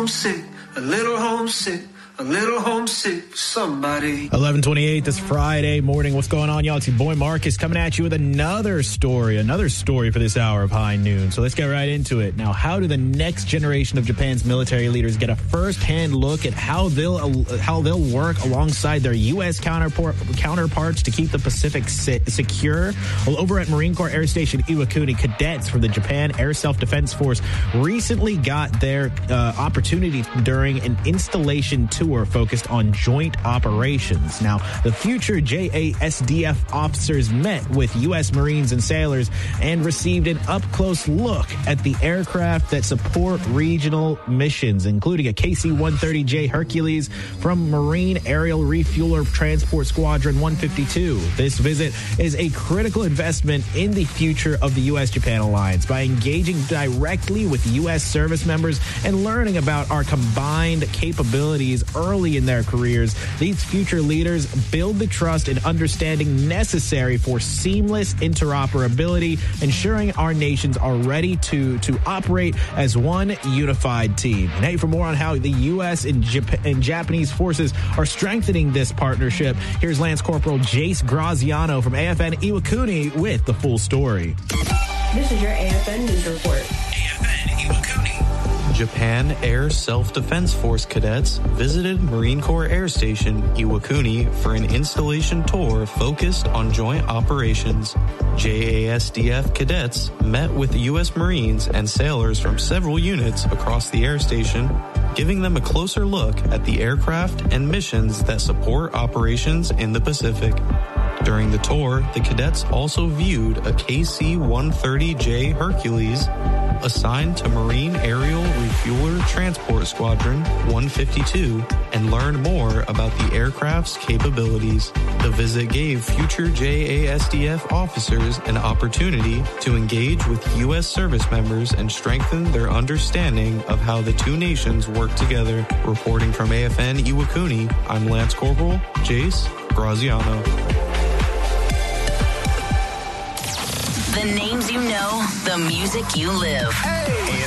homesick, a little homesick. A little homesick for somebody. 11:28 this Friday morning. What's going on, y'all? It's your boy Marcus coming at you with another story for this hour of High Noon. So let's get right into it. Now, how do the next generation of Japan's military leaders get a first-hand look at how they'll work alongside their U.S. counterparts to keep the Pacific secure? Well, over at Marine Corps Air Station Iwakuni, cadets from the Japan Air Self-Defense Force recently got their opportunity during an installation tour focused on joint operations. Now, the future JASDF officers met with U.S. Marines and sailors and received an up-close look at the aircraft that support regional missions, including a KC-130J Hercules from Marine Aerial Refueler Transport Squadron 152. This visit is a critical investment in the future of the U.S.-Japan alliance by engaging directly with U.S. service members and learning about our combined capabilities early in their careers. These future leaders build the trust and understanding necessary for seamless interoperability, ensuring our nations are ready to operate as one unified team. And hey, for more on how the U.S. and Japanese forces are strengthening this partnership, here's Lance Corporal Jace Graziano from AFN Iwakuni with the full story. This is your AFN News Report. AFN Iwakuni. Japan Air Self-Defense Force cadets visited Marine Corps Air Station Iwakuni for an installation tour focused on joint operations. JASDF cadets met with U.S. Marines and sailors from several units across the air station, giving them a closer look at the aircraft and missions that support operations in the Pacific. During the tour, the cadets also viewed a KC-130J Hercules assigned to Marine Aerial Refueler Transport Squadron 152 and learned more about the aircraft's capabilities. The visit gave future JASDF officers an opportunity to engage with U.S. service members and strengthen their understanding of how the two nations work together. Reporting from AFN Iwakuni, I'm Lance Corporal Jace Graziano. The names you know, the music you live. Hey.